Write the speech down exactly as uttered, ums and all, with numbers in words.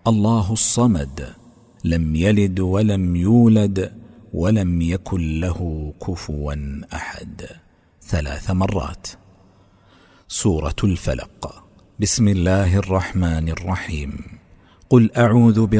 الله الصمد لم يلد ولم يولد ولم يكن له كفوا أحد ثلاث مرات. سورة الفلق. بسم الله الرحمن الرحيم. قل أعوذ